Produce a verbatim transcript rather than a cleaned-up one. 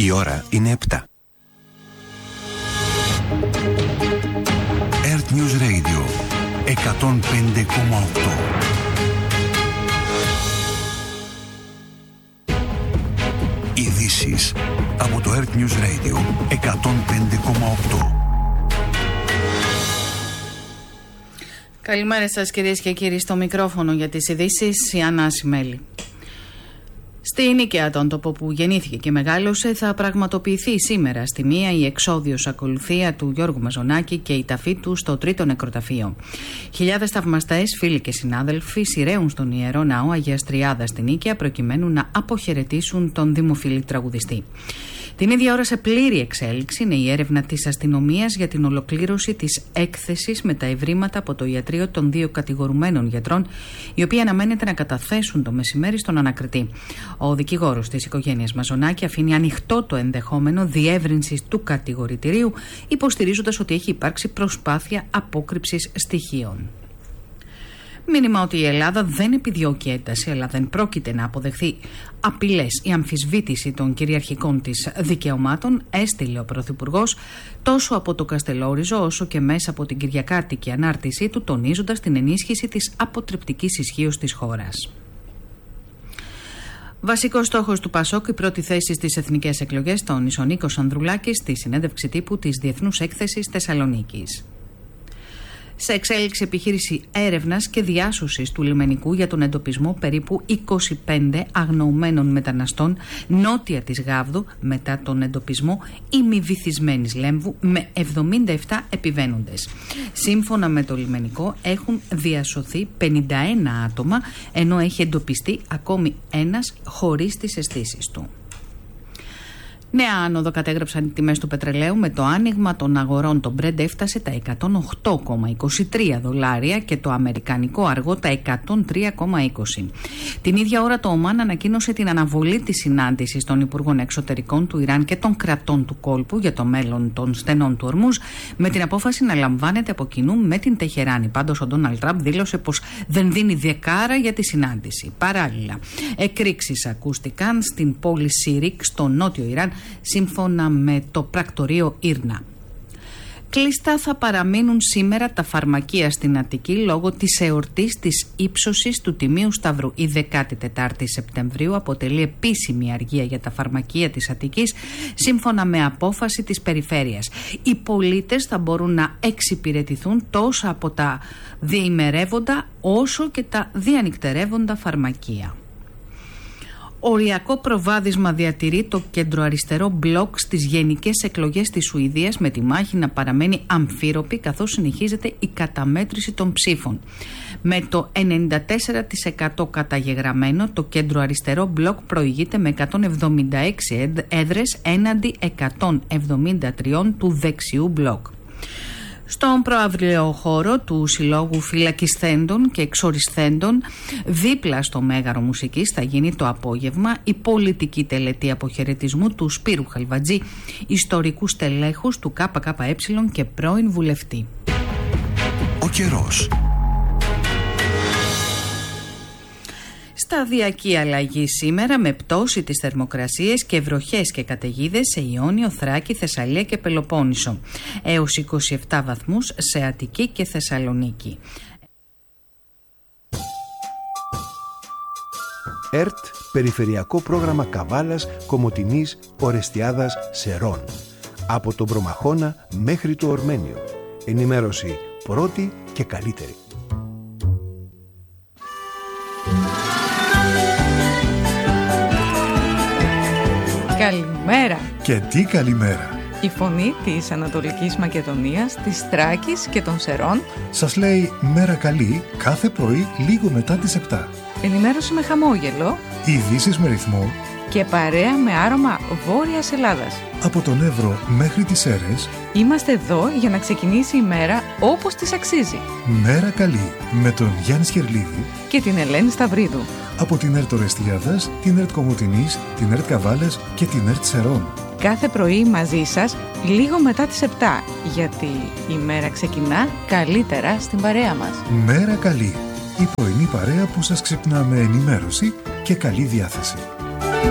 Η ώρα είναι επτά. Earth News Radio εκατόν πέντε κόμμα οκτώ. Ειδήσεις από το Earth News Radio εκατόν πέντε κόμμα οκτώ. Καλημέρα σας κυρίες και κύριοι, στο μικρόφωνο για τις ειδήσεις η Άννα Ασημέλη. Στη Νίκαια, τον τόπο που γεννήθηκε και μεγάλωσε, θα πραγματοποιηθεί σήμερα στη μία η εξόδιος ακολουθία του Γιώργου Μαζονάκη και η ταφή του στο τρίτο νεκροταφείο. Χιλιάδες θαυμαστές, φίλοι και συνάδελφοι σειραίουν στον Ιερό Ναό Αγίας Τριάδας στη Νίκαια προκειμένου να αποχαιρετήσουν τον δημοφιλή τραγουδιστή. Την ίδια ώρα, σε πλήρη εξέλιξη, είναι η έρευνα της αστυνομίας για την ολοκλήρωση της έκθεσης με τα ευρήματα από το ιατρείο των δύο κατηγορουμένων γιατρών, οι οποίοι αναμένεται να καταθέσουν το μεσημέρι στον ανακριτή. Ο δικηγόρος της οικογένειας Μαζονάκη αφήνει ανοιχτό το ενδεχόμενο διεύρυνσης του κατηγορητηρίου, υποστηρίζοντας ότι έχει υπάρξει προσπάθεια απόκρυψης στοιχείων. Μήνυμα ότι η Ελλάδα δεν επιδιώκει ένταση, αλλά δεν πρόκειται να αποδεχθεί απειλές ή αμφισβήτηση των κυριαρχικών της δικαιωμάτων, έστειλε ο Πρωθυπουργός τόσο από το Καστελόριζο όσο και μέσα από την κυριακάτικη ανάρτησή του, τονίζοντας την ενίσχυση της αποτρεπτικής ισχύως της χώρας. Βασικός στόχος του ΠΑΣΟΚ, η πρώτη θέση στις εθνικές εκλογές, τόνισε ο Νίκος Ανδρουλάκης στη συνέντευξη τύπου της Διεθνούς Έκθεσης Θεσσαλονίκης. Σε εξέλιξη επιχείρηση έρευνας και διάσωσης του λιμενικού για τον εντοπισμό περίπου είκοσι πέντε αγνοωμένων μεταναστών νότια της Γάβδου μετά τον εντοπισμό ημιβυθισμένης Λέμβου με εβδομήντα επτά επιβαίνοντες. Σύμφωνα με το λιμενικό έχουν διασωθεί πενήντα ένα άτομα, ενώ έχει εντοπιστεί ακόμη ένας χωρίς τις αισθήσεις του. Νέα άνοδο κατέγραψαν οι τιμές του πετρελαίου, με το άνοιγμα των αγορών το Brent έφτασε τα εκατόν οκτώ κόμμα είκοσι τρία δολάρια και το αμερικανικό αργό τα εκατόν τρία κόμμα είκοσι. Την ίδια ώρα το Ομάν ανακοίνωσε την αναβολή της συνάντησης των Υπουργών Εξωτερικών του Ιράν και των κρατών του κόλπου για το μέλλον των στενών του Ορμούζ, με την απόφαση να λαμβάνεται από κοινού με την Τεχεράνη. Πάντως ο Ντόναλντ Τραμπ δήλωσε πως δεν δίνει δεκάρα για τη συνάντηση. Παράλληλα, εκρήξεις ακούστηκαν στην πόλη Σιρίκ στο νότιο Ιράν, σύμφωνα με το πρακτορείο Ήρνα. Κλειστά θα παραμείνουν σήμερα τα φαρμακεία στην Αττική λόγω της εορτής της ύψωσης του Τιμίου Σταυρού. Η δεκάτη τετάρτη Σεπτεμβρίου αποτελεί επίσημη αργία για τα φαρμακεία της Αττικής, σύμφωνα με απόφαση της περιφέρειας. Οι πολίτες θα μπορούν να εξυπηρετηθούν τόσο από τα διημερεύοντα όσο και τα διανυκτερεύοντα φαρμακεία. Οριακό προβάδισμα διατηρεί το κεντροαριστερό μπλοκ στις γενικές εκλογές της Σουηδίας, με τη μάχη να παραμένει αμφίροπη καθώς συνεχίζεται η καταμέτρηση των ψήφων. Με το ενενήντα τέσσερα τοις εκατό καταγεγραμμένο, το κεντροαριστερό μπλοκ προηγείται με εκατόν εβδομήντα έξι έδρες έναντι εκατόν εβδομήντα τρία του δεξιού μπλοκ. Στον προαύριο χώρο του Συλλόγου Φυλακισθέντων και Εξορισθέντων, δίπλα στο Μέγαρο Μουσικής, θα γίνει το απόγευμα η πολιτική τελετή αποχαιρετισμού του Σπύρου Χαλβατζή, ιστορικού στελέχους του ΚΚΕ και πρώην βουλευτή. Ο καιρός. Σταδιακή αλλαγή σήμερα, με πτώση της θερμοκρασίας και βροχές και καταιγίδες σε Ιόνιο, Θράκη, Θεσσαλία και Πελοπόννησο, έως είκοσι επτά βαθμούς σε Αττική και Θεσσαλονίκη. ΕΡΤ, Περιφερειακό Πρόγραμμα Καβάλας, Κομοτηνής, Ορεστιάδας, Σερών. Από τον Προμαχώνα μέχρι το Ορμένιο. Ενημέρωση πρώτη και καλύτερη. Καλημέρα! Και τι καλημέρα! Η φωνή της Ανατολικής Μακεδονίας, της Θράκης και των Σερών σας λέει μέρα καλή κάθε πρωί λίγο μετά τις επτά. Ενημέρωση με χαμόγελο, ειδήσεις με ρυθμό και παρέα με άρωμα Βόρειας Ελλάδας. Από τον Εύρο μέχρι τις Σέρρες είμαστε εδώ για να ξεκινήσει η μέρα όπως της αξίζει. Μέρα καλή με τον Γιάννη Σχερλίδη και την Ελένη Σταυρίδου. Από την ΕΡΤ Ορεστιάδας, την ΕΡΤ Κομοτηνής, την ΕΡΤ Καβάλας και την ΕΡΤ Σερών. Κάθε πρωί μαζί σας λίγο μετά τις επτά, γιατί η μέρα ξεκινά καλύτερα στην παρέα μας. Μέρα καλή, η πρωινή παρέα που σας ξυπνά με ενημέρωση και καλή διάθεση.